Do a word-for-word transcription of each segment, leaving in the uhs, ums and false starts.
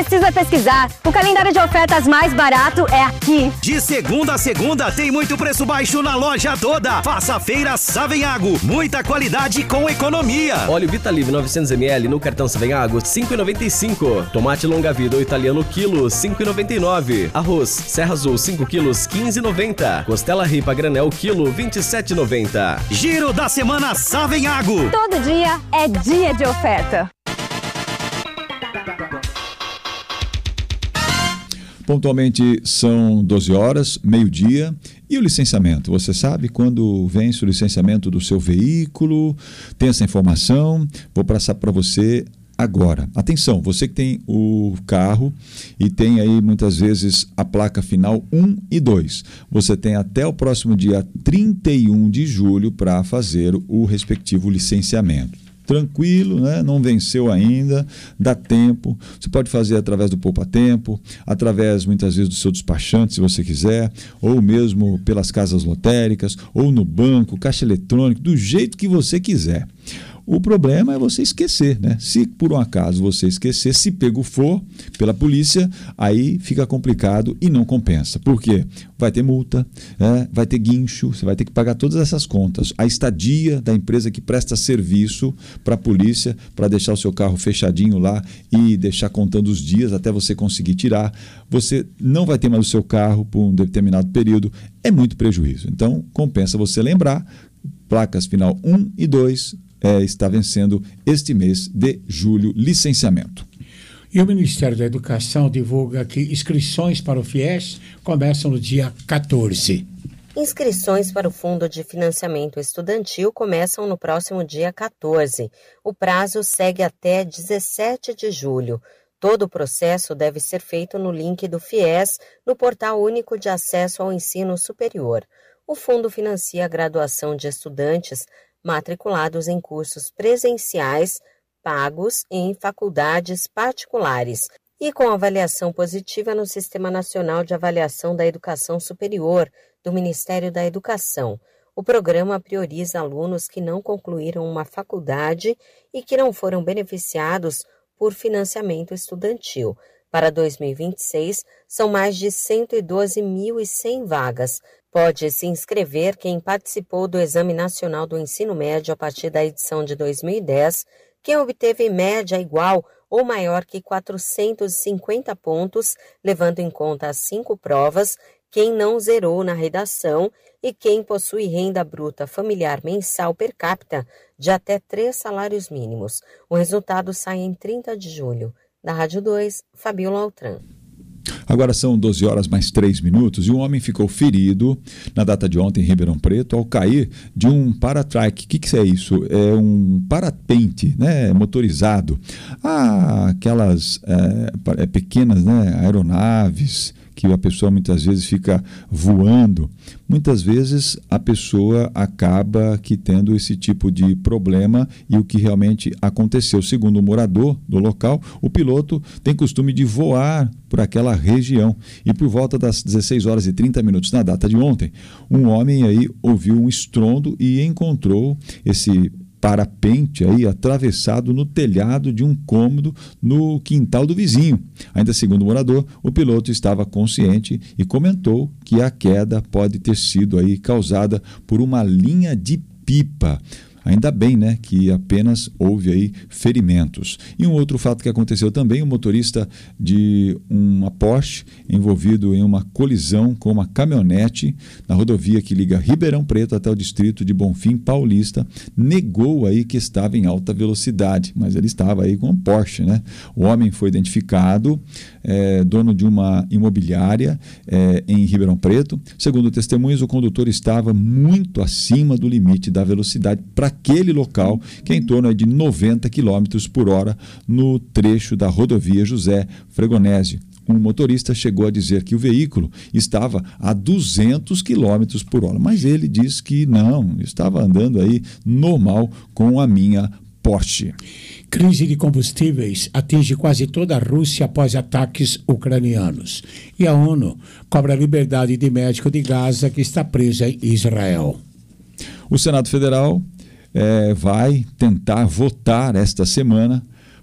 precisa pesquisar. O calendário de ofertas mais barato é aqui. De segunda a segunda tem muito preço baixo na loja toda. Faça a feira Savenhago. Muita qualidade com economia. Óleo Vitalive novecentos mililitros no cartão Savenhago, cinco reais e noventa e cinco centavos. Tomate longa vida ou italiano quilo, cinco reais e noventa e nove centavos. Arroz Serra Azul cinco quilos, quinze reais e noventa centavos. Costela ripa granel quilo, vinte e sete reais e noventa centavos. Giro da semana Savenhago. Todo dia é dia de oferta. Pontualmente são doze horas, meio-dia. E o licenciamento? Você sabe quando vence o licenciamento do seu veículo? Tem essa informação? Vou passar para você agora. Atenção, você que tem o carro e tem aí muitas vezes a placa final um e dois. Você tem até o próximo dia trinta e um de julho para fazer o respectivo licenciamento. Tranquilo, né? Não venceu ainda, dá tempo. Você pode fazer através do Poupa Tempo, através muitas vezes do seu despachante, se você quiser, ou mesmo pelas casas lotéricas, ou no banco, caixa eletrônico, do jeito que você quiser. O problema é você esquecer, né? Se por um acaso você esquecer, se pego for pela polícia, aí fica complicado e não compensa. Por quê? Vai ter multa, né? Vai ter guincho, você vai ter que pagar todas essas contas. A estadia da empresa que presta serviço para a polícia, para deixar o seu carro fechadinho lá e deixar contando os dias até você conseguir tirar. Você não vai ter mais o seu carro por um determinado período. É muito prejuízo. Então, compensa você lembrar, placas final um e dois, É, está vencendo este mês de julho, licenciamento. E o Ministério da Educação divulga que inscrições para o FIES começam no dia quatorze. Inscrições para o Fundo de Financiamento Estudantil começam no próximo dia quatorze. O prazo segue até dezessete de julho. Todo o processo deve ser feito no link do FIES, no Portal Único de Acesso ao Ensino Superior. O fundo financia a graduação de estudantes matriculados em cursos presenciais, pagos em faculdades particulares e com avaliação positiva no Sistema Nacional de Avaliação da Educação Superior, do Ministério da Educação. O programa prioriza alunos que não concluíram uma faculdade e que não foram beneficiados por financiamento estudantil. Para dois mil e vinte e seis, são mais de cento e doze mil e cem vagas. Pode se inscrever quem participou do Exame Nacional do Ensino Médio a partir da edição de dois mil e dez, quem obteve média igual ou maior que quatrocentos e cinquenta pontos, levando em conta as cinco provas, quem não zerou na redação e quem possui renda bruta familiar mensal per capita de até três salários mínimos. O resultado sai em trinta de julho. Da Rádio dois, Fabiola Altran. Agora são doze horas mais três minutos e um homem ficou ferido na data de ontem em Ribeirão Preto ao cair de um para-trike. O que, que é isso? É um parapente, né, motorizado. Ah, aquelas é, pequenas, né, aeronaves que a pessoa muitas vezes fica voando. Muitas vezes a pessoa acaba que tendo esse tipo de problema e o que realmente aconteceu. Segundo o morador do local, o piloto tem costume de voar por aquela região e por volta das dezesseis horas e trinta minutos na data de ontem, um homem aí ouviu um estrondo e encontrou esse parapente aí atravessado no telhado de um cômodo no quintal do vizinho. Ainda segundo o morador, o piloto estava consciente e comentou que a queda pode ter sido aí causada por uma linha de pipa. Ainda bem, né, que apenas houve aí ferimentos. E um outro fato que aconteceu também, o motorista de uma Porsche envolvido em uma colisão com uma caminhonete na rodovia que liga Ribeirão Preto até o distrito de Bonfim Paulista, negou aí que estava em alta velocidade, mas ele estava aí com um Porsche, né? O homem foi identificado, é, dono de uma imobiliária é, em Ribeirão Preto. Segundo testemunhas, o condutor estava muito acima do limite da velocidade para aquele local, que é em torno de noventa quilômetros por hora no trecho da rodovia José Fregonese. Um motorista chegou a dizer que o veículo estava a duzentos quilômetros por hora, mas ele disse que não, estava andando aí normal com a minha Porsche. Crise de combustíveis atinge quase toda a Rússia após ataques ucranianos. E a ONU cobra a liberdade de médico de Gaza que está preso em Israel. O Senado Federal É, vai tentar votar esta semana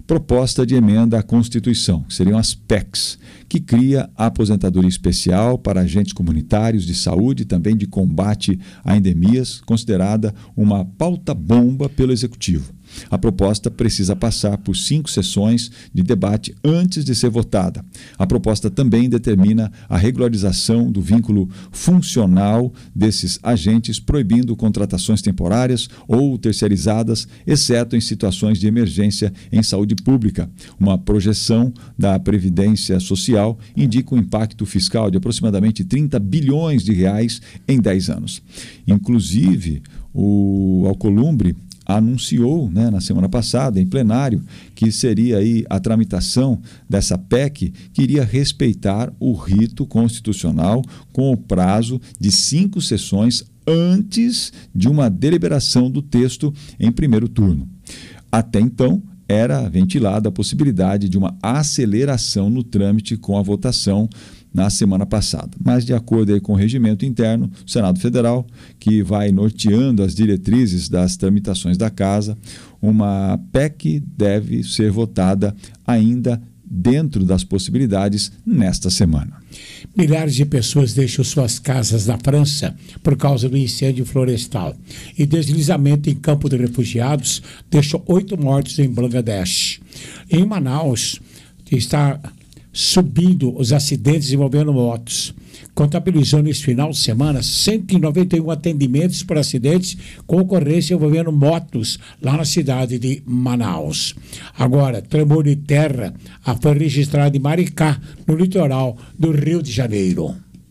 proposta de emenda à Constituição, que seriam as P E Cs, que cria a aposentadoria especial para agentes comunitários de saúde e também de combate a endemias, considerada uma pauta-bomba pelo Executivo. A proposta precisa passar por cinco sessões de debate antes de ser votada. A proposta também determina a regularização do vínculo funcional desses agentes, proibindo contratações temporárias ou terceirizadas, exceto em situações de emergência em saúde pública. Uma projeção da Previdência Social indica um impacto fiscal de aproximadamente trinta bilhões de reais em dez anos. Inclusive, o Alcolumbre anunciou, né, na semana passada, em plenário, que seria aí a tramitação dessa P E C que iria respeitar o rito constitucional com o prazo de cinco sessões antes de uma deliberação do texto em primeiro turno. Até então, era ventilada a possibilidade de uma aceleração no trâmite com a votação na semana passada. Mas, de acordo aí com o regimento interno do Senado Federal, que vai norteando as diretrizes das tramitações da Casa, uma P E C deve ser votada ainda dentro das possibilidades nesta semana. Milhares de pessoas deixam suas casas na França por causa do incêndio florestal. E deslizamento em campo de refugiados deixou oito mortos em Bangladesh. Em Manaus, está subindo os acidentes envolvendo motos. Contabilizou nesse final de semana cento e noventa e um atendimentos por acidentes com ocorrência envolvendo motos lá na cidade de Manaus. Agora, tremor de terra foi registrado em Maricá, no litoral do Rio de Janeiro.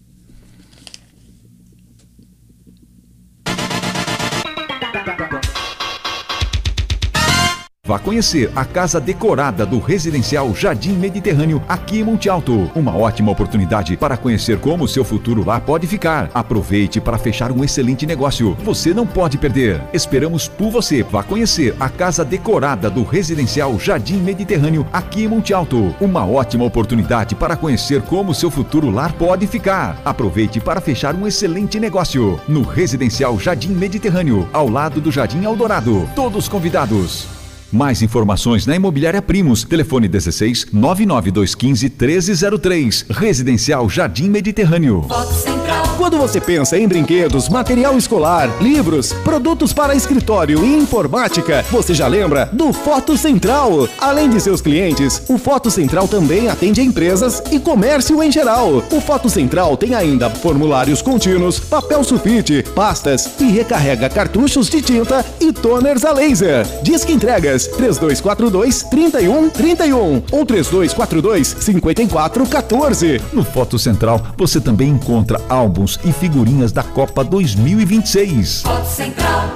Vá conhecer a casa decorada do Residencial Jardim Mediterrâneo aqui em Monte Alto. Uma ótima oportunidade para conhecer como o seu futuro lá pode ficar. Aproveite para fechar um excelente negócio. Você não pode perder. Esperamos por você. Vá conhecer a casa decorada do Residencial Jardim Mediterrâneo aqui em Monte Alto. Uma ótima oportunidade para conhecer como o seu futuro lar pode ficar. Aproveite para fechar um excelente negócio. No Residencial Jardim Mediterrâneo, ao lado do Jardim Eldorado. Todos convidados. Mais informações na Imobiliária Primos. Telefone dezesseis, nove nove dois um cinco, treze zero três. Residencial Jardim Mediterrâneo. Foto Central. Quando você pensa em brinquedos, material escolar, livros, produtos para escritório e informática, você já lembra do Foto Central. Além de seus clientes, o Foto Central também atende a empresas e comércio em geral. O Foto Central tem ainda formulários contínuos, papel sulfite, pastas e recarrega cartuchos de tinta e toners a laser. Disque entregas três dois quatro dois, três um três um ou três dois quatro dois, cinco quatro um quatro. No Foto Central você também encontra álbuns e figurinhas da Copa dois mil e vinte e seis. Foto Central.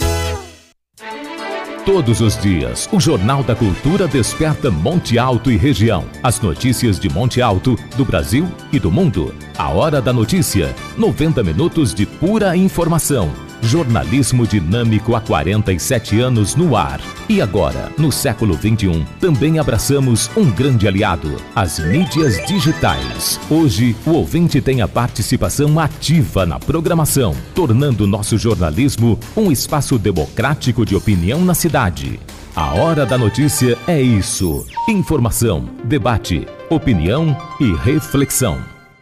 Todos os dias, o Jornal da Cultura desperta Monte Alto e região. As notícias de Monte Alto, do Brasil e do mundo. A Hora da Notícia. noventa minutos de pura informação. Jornalismo dinâmico há quarenta e sete anos no ar. E agora, no século vinte e um, também abraçamos um grande aliado, as mídias digitais. Hoje, o ouvinte tem a participação ativa na programação, tornando nosso jornalismo um espaço democrático de opinião na cidade. A Hora da Notícia é isso: informação, debate, opinião e reflexão.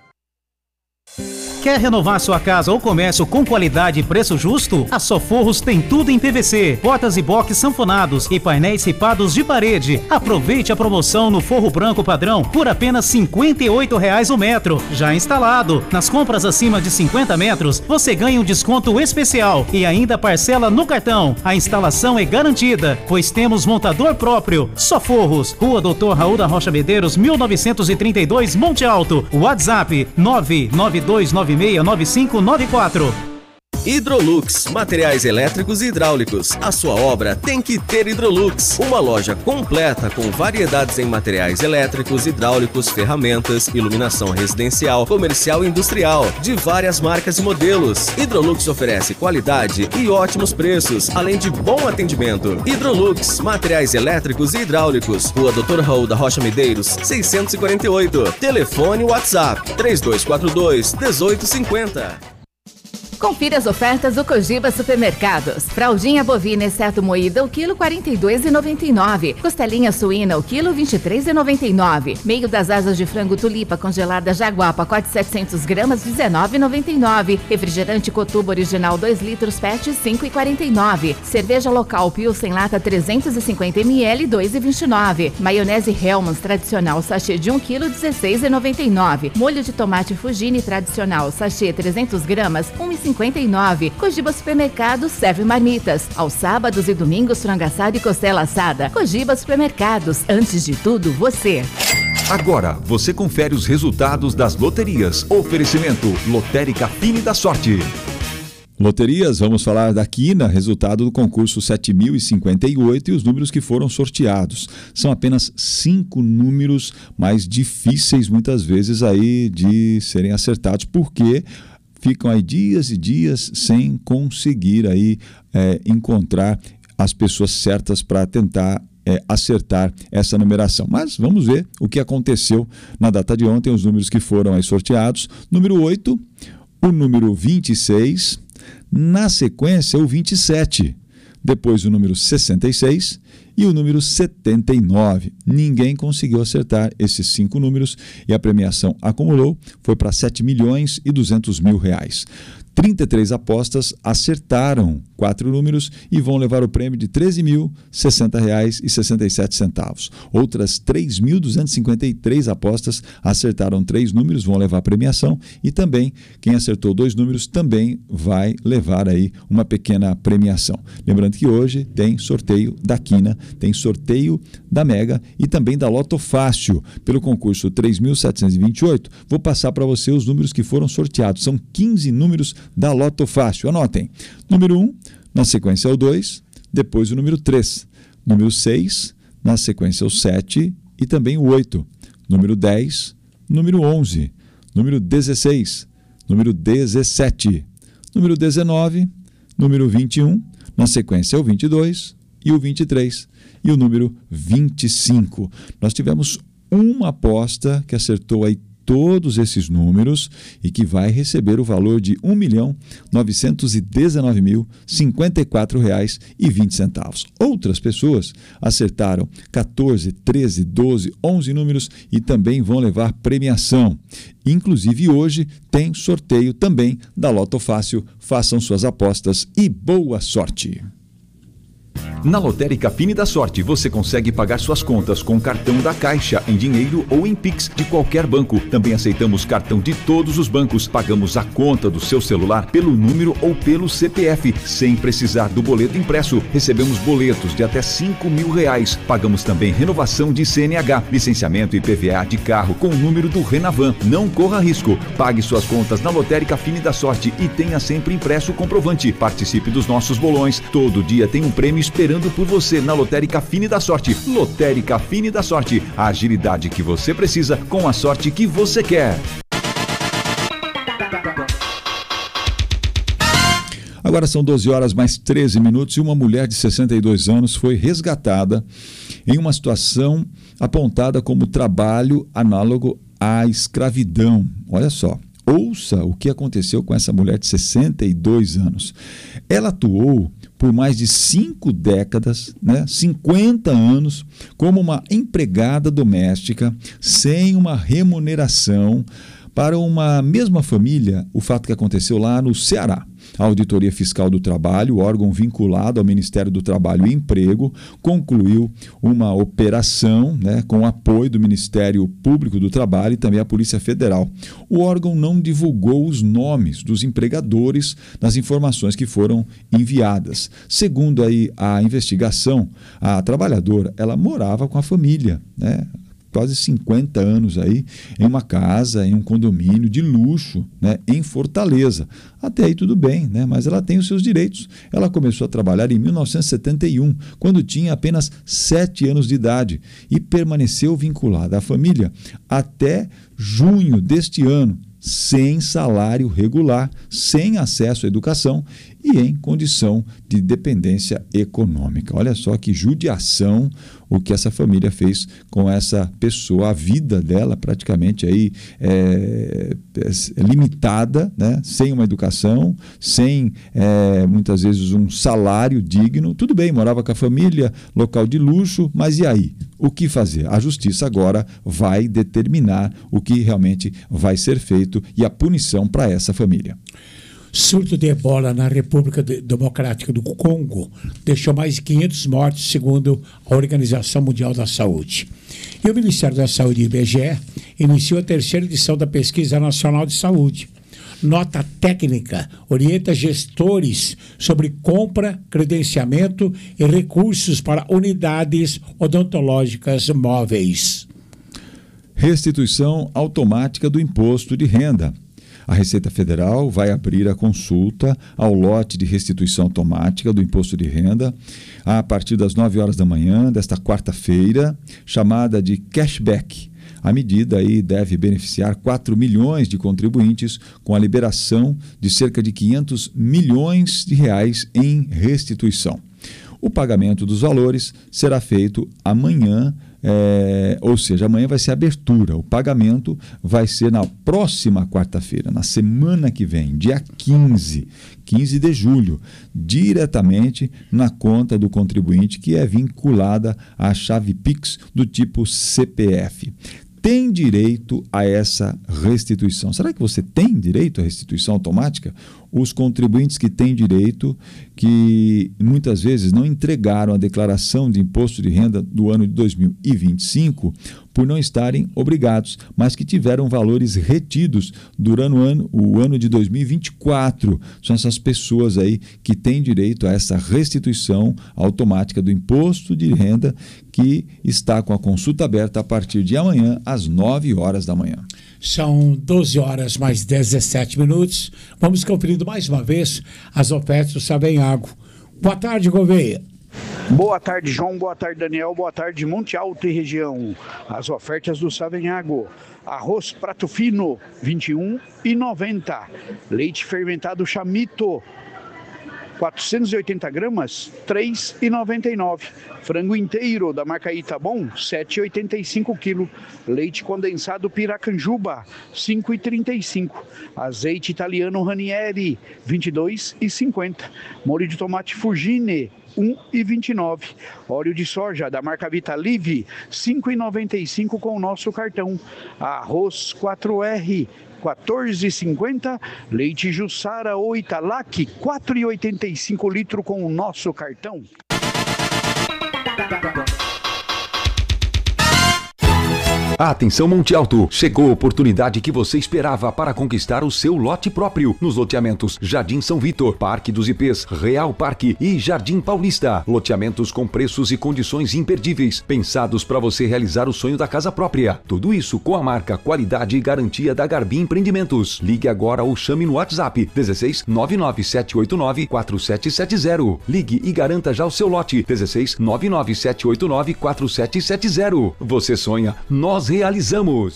Quer renovar sua casa ou comércio com qualidade e preço justo? A Soforros tem tudo em P V C, portas e box sanfonados e painéis ripados de parede. Aproveite a promoção no forro branco padrão por apenas cinquenta e oito reais o metro, já instalado. Nas compras acima de cinquenta metros, você ganha um desconto especial e ainda parcela no cartão. A instalação é garantida, pois temos montador próprio. Soforros, Rua doutor Raul da Rocha Medeiros, mil novecentos e trinta e dois, Monte Alto. WhatsApp nove nove dois nove seis nove cinco nove quatro. Hidrolux, materiais elétricos e hidráulicos. A sua obra tem que ter Hidrolux. Uma loja completa com variedades em materiais elétricos, hidráulicos, ferramentas, iluminação residencial, comercial e industrial, de várias marcas e modelos. Hidrolux oferece qualidade e ótimos preços, além de bom atendimento. Hidrolux, materiais elétricos e hidráulicos. Rua doutor Raul da Rocha Medeiros, seiscentos e quarenta e oito. Telefone WhatsApp três dois quatro dois, um oito cinco zero. Confira as ofertas do Cogiba Supermercados. Fraldinha bovina exceto moída, o quilo quarenta e dois reais e noventa e nove centavos. Costelinha suína, o quilo vinte e três reais e noventa e nove centavos. Meio das asas de frango tulipa congelada Jaguar, pacote setecentos gramas, dezenove reais e noventa e nove centavos. Refrigerante Cotuba original dois litros, P E T, cinco reais e quarenta e nove centavos. Cerveja local Pilsen lata trezentos e cinquenta mililitros, dois reais e vinte e nove centavos. Maionese Hellmann's tradicional sachê de um quilo, dezesseis reais e noventa e nove centavos. Molho de tomate Fugini tradicional sachê trezentos gramas, um real e cinquenta e nove centavos. Cogiba Supermercados serve marmitas. Aos sábados e domingos, frango assado e costela assada. Cogiba Supermercados, antes de tudo, você. Agora, você confere os resultados das loterias. Oferecimento Lotérica Fine da Sorte. Loterias, vamos falar da Quina, resultado do concurso sete mil e cinquenta e oito e os números que foram sorteados. São apenas cinco números mais difíceis, muitas vezes, aí de serem acertados, porque ficam aí dias e dias sem conseguir aí, é, encontrar as pessoas certas para tentar É, acertar essa numeração. Mas vamos ver o que aconteceu na data de ontem, os números que foram aí sorteados. Número oito, o número vinte e seis, na sequência o vinte e sete, depois o número sessenta e seis e o número setenta e nove. Ninguém conseguiu acertar esses cinco números e a premiação acumulou, foi para sete milhões e duzentos mil reais. trinta e três apostas acertaram quatro números e vão levar o prêmio de treze mil e sessenta reais e sessenta e sete centavos. Outras três mil duzentas e cinquenta e três apostas acertaram três números, vão levar a premiação, e também quem acertou dois números também vai levar aí uma pequena premiação. Lembrando que hoje tem sorteio da Quina, tem sorteio da Mega e também da Loto Fácil pelo concurso três mil setecentos e vinte e oito. Vou passar para você os números que foram sorteados. São quinze números da Loto Fácil. Anotem. Número um, na sequência é o dois, depois o número três. Número seis, na sequência é o sete e também o oito. Número dez, número onze, número dezesseis, número dezessete, número dezenove, número vinte e um, na sequência é o vinte e dois e o vinte e três e o número vinte e cinco. Nós tivemos uma aposta que acertou aí todos esses números e que vai receber o valor de um milhão novecentos e dezenove mil e cinquenta e quatro reais e vinte centavos. Outras pessoas acertaram quatorze, treze, doze, onze números e também vão levar premiação. Inclusive hoje tem sorteio também da Loto Fácil. Façam suas apostas e boa sorte! Na Lotérica Fine da Sorte, você consegue pagar suas contas com cartão da Caixa, em dinheiro ou em Pix de qualquer banco. Também aceitamos cartão de todos os bancos. Pagamos a conta do seu celular pelo número ou pelo C P F, sem precisar do boleto impresso. Recebemos boletos de até cinco mil reais. Pagamos também renovação de C N H, licenciamento e I P V A de carro com o número do Renavan. Não corra risco. Pague suas contas na Lotérica Fine da Sorte e tenha sempre impresso o comprovante. Participe dos nossos bolões. Todo dia tem um prêmio esperando por você na Lotérica Fine da Sorte. Lotérica Fine da Sorte, a agilidade que você precisa com a sorte que você quer. Agora são doze horas mais treze minutos e uma mulher de sessenta e dois anos foi resgatada em uma situação apontada como trabalho análogo à escravidão. Olha só. Ouça o que aconteceu com essa mulher de sessenta e dois anos. Ela atuou por mais de cinco décadas, né, cinquenta anos, como uma empregada doméstica, sem uma remuneração, para uma mesma família, o fato que aconteceu lá no Ceará. A Auditoria Fiscal do Trabalho, órgão vinculado ao Ministério do Trabalho e Emprego, concluiu uma operação, né, com apoio do Ministério Público do Trabalho e também a Polícia Federal. O órgão não divulgou os nomes dos empregadores nas informações que foram enviadas. Segundo aí a investigação, a trabalhadora, ela morava com a família, né? Quase cinquenta anos aí, em uma casa, em um condomínio de luxo, né, em Fortaleza. Até aí tudo bem, né, mas ela tem os seus direitos. Ela começou a trabalhar em mil novecentos e setenta e um, quando tinha apenas sete anos de idade, e permaneceu vinculada à família até junho deste ano, sem salário regular, sem acesso à educação e em condição de dependência econômica. Olha só que judiação o que essa família fez com essa pessoa, a vida dela praticamente aí é, é, limitada, né? Sem uma educação, sem é, muitas vezes um salário digno. Tudo bem, morava com a família, local de luxo, mas e aí? O que fazer? A justiça agora vai determinar o que realmente vai ser feito e a punição para essa família. Surto de ebola na República Democrática do Congo deixou mais de quinhentos mortos, segundo a Organização Mundial da Saúde. E o Ministério da Saúde e I B G E iniciou a terceira edição da Pesquisa Nacional de Saúde. Nota técnica orienta gestores sobre compra, credenciamento e recursos para unidades odontológicas móveis. Restituição automática do imposto de renda. A Receita Federal vai abrir a consulta ao lote de restituição automática do imposto de renda a partir das nove horas da manhã desta quarta-feira, chamada de cashback. A medida aí deve beneficiar quatro milhões de contribuintes com a liberação de cerca de quinhentos milhões de reais em restituição. O pagamento dos valores será feito amanhã, é, ou seja, amanhã vai ser a abertura. O pagamento vai ser na próxima quarta-feira, na semana que vem, dia quinze, quinze de julho, diretamente na conta do contribuinte que é vinculada à chave Pix do tipo C P F. Tem direito a essa restituição. Será que você tem direito à restituição automática? Os contribuintes que têm direito, que muitas vezes não entregaram a declaração de imposto de renda do ano de dois mil e vinte e cinco por não estarem obrigados, mas que tiveram valores retidos durante o ano, o ano de dois mil e vinte e quatro. São essas pessoas aí que têm direito a essa restituição automática do imposto de renda, que está com a consulta aberta a partir de amanhã, às nove horas da manhã. São doze horas mais dezessete minutos. Vamos conferindo mais uma vez as ofertas do Savenhago. Boa tarde, Gouveia. Boa tarde, João. Boa tarde, Daniel. Boa tarde, Monte Alto e região. As ofertas do Savenhago. Arroz prato fino, vinte e um reais e noventa centavos. Leite fermentado Chamito, quatrocentos e oitenta gramas, três reais e noventa e nove centavos. Frango inteiro da marca Itabom, sete reais e oitenta e cinco centavos. Leite condensado Piracanjuba, cinco reais e trinta e cinco centavos. Azeite italiano Ranieri, vinte e dois reais e cinquenta centavos. Molho de tomate Fugine, um real e vinte e nove centavos. Óleo de soja da marca Vitalive, cinco reais e noventa e cinco centavos com o nosso cartão. Arroz quatro R, quatorze reais e cinquenta centavos. Leite Jussara ou Italac, quatro reais e oitenta e cinco centavos litro com o nosso cartão. Atenção Monte Alto, chegou a oportunidade que você esperava para conquistar o seu lote próprio nos loteamentos Jardim São Vitor, Parque dos I Pês, Real Parque e Jardim Paulista. Loteamentos com preços e condições imperdíveis, pensados para você realizar o sonho da casa própria. Tudo isso com a marca, qualidade e garantia da Garbim Empreendimentos. Ligue agora ou chame no WhatsApp dezesseis nove nove sete oito nove quatro sete sete zero. Ligue e garanta já o seu lote dezesseis nove nove sete oito nove quatro sete sete zero. Você sonha, nós realizamos.